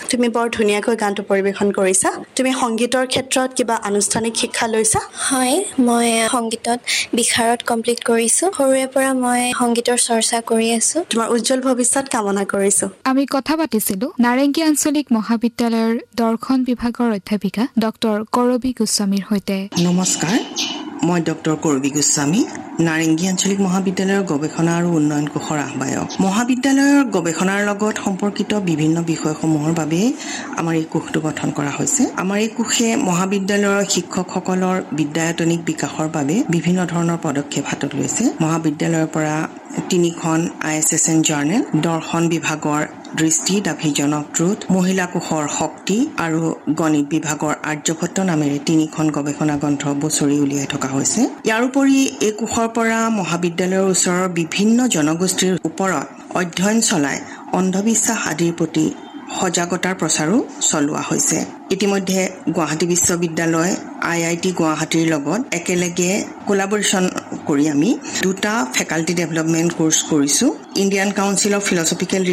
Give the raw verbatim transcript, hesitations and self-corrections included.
তুমি বৰ ধুনীয়াকৈ গানটো পৰিৱেশন কৰিছা। তুমি সংগীতৰ ক্ষেত্ৰত কিবা আনুষ্ঠানিক শিক্ষা লৈছা? হয়, মই সংগীতত বিশাৰদ কমপ্লিট কৰিছোঁ। সৰুৰে পৰা মই সংগীতৰ চৰ্চা কৰি আছোঁ। তোমাৰ উজ্জ্বল ভৱিষ্যত কামনা কৰিছোঁ। আমি কথা পাতিছিলোঁ নাৰেংগী আঞ্চলিক মহাবিদ্যালয়ৰ দৰ্শন বিভাগৰ অধ্যাপিকা ডক্টৰ কৰবী গোস্বামীৰ সৈতে। নমস্কাৰ, মই ডক্টৰ কৰবী গোস্বামী, নাৰেংগী আঞ্চলিক মহাবিদ্যালয়ৰ গৱেষণা আৰু উন্নয়ন কোষৰ আহ্বায়ক। মহাবিদ্যালয়ৰ গৱেষণাৰ লগত সম্পৰ্কিত বিভিন্ন বিষয়সমূহৰ বাবে আমাৰ এই কোষটো গঠন কৰা হৈছে। আমাৰ এই কোষে মহাবিদ্যালয়ৰ শিক্ষকসকলৰ বিদ্যায়তনিক বিকাশৰ বাবে বিভিন্ন ধৰণৰ পদক্ষেপ হাতত লৈছে। মহাবিদ্যালয়ৰ পৰা তিনিখন I S S N journal, দৰ্শন বিভাগৰ দৃষ্টি দ্য ভিজন অফ ট্ৰুথ, মহিলা কোষৰ শক্তি আৰু গণিত বিভাগৰ আৰ্যভট্ট নামেৰে তিনিখন গৱেষণা গ্ৰন্থ বছৰি উলিয়াই থকা হৈছে। ইয়াৰোপৰি এই কোষৰ পৰা মহাবিদ্যালয়ৰ ওচৰৰ বিভিন্ন জনগোষ্ঠীৰ ওপৰত অধ্যয়ন চলাই অন্ধবিশ্বাস আদিৰ প্ৰতি সজাগতাৰ প্ৰচাৰো চলোৱা হৈছে। ইতিমধ্যে গুৱাহাটী বিশ্ববিদ্যালয়, আই আই টি গুৱাহাটীৰ লগত একেলগে কোলাবৰেশ্যন কৰি আমি দুটা ফেকাল্টি ডেভেলপমেণ্ট কোৰ্চ কৰিছোঁ। Indian council of philosophical